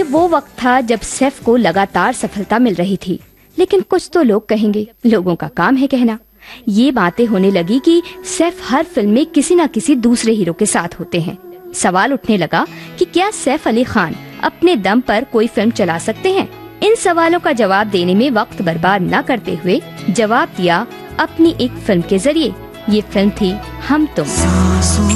वो वक्त था जब सैफ को लगातार सफलता मिल रही थी, लेकिन कुछ तो लोग कहेंगे, लोगों का काम है कहना। ये बातें होने लगी कि सैफ हर फिल्म में किसी न किसी दूसरे हीरो के साथ होते हैं। सवाल उठने लगा कि क्या सैफ अली खान अपने दम पर कोई फिल्म चला सकते हैं। इन सवालों का जवाब देने में वक्त बर्बाद न करते हुए जवाब दिया अपनी एक फिल्म के जरिए। ये फिल्म थी हम तुम।